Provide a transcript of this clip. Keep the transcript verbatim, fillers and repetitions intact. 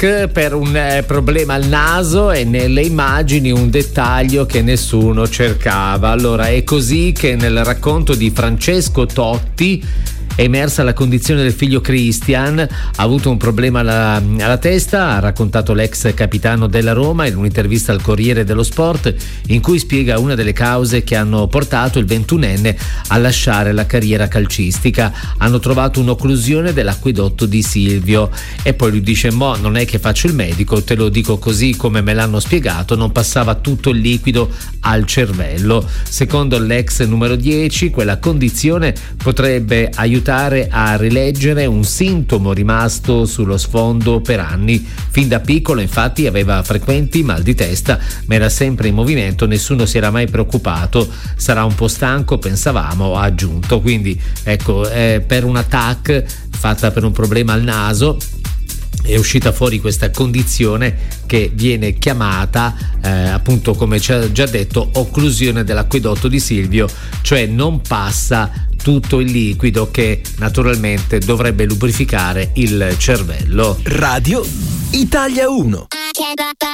per un eh, problema al naso e nelle immagini un dettaglio che nessuno cercava. Allora è così che nel racconto di Francesco Totti è emersa la condizione del figlio Christian. Ha avuto un problema alla, alla testa, ha raccontato l'ex capitano della Roma in un'intervista al Corriere dello Sport, in cui spiega una delle cause che hanno portato il ventunenne a lasciare la carriera calcistica. Hanno trovato un'occlusione dell'acquedotto di Silvio, e poi lui dice: mo non è che faccio il medico, te lo dico così come me l'hanno spiegato, non passava tutto il liquido al cervello. Secondo l'ex numero dieci, quella condizione potrebbe aiutare a rileggere un sintomo rimasto sullo sfondo per anni. Fin da piccolo infatti aveva frequenti mal di testa, ma era sempre in movimento, nessuno si era mai preoccupato. Sarà un po' stanco, pensavamo, ha aggiunto. Quindi ecco, eh, per un attack fatta per un problema al naso è uscita fuori questa condizione che viene chiamata eh, appunto, come ci ha già detto, occlusione dell'acquedotto di Silvio, cioè non passa tutto il liquido che naturalmente dovrebbe lubrificare il cervello. Radio Italia uno.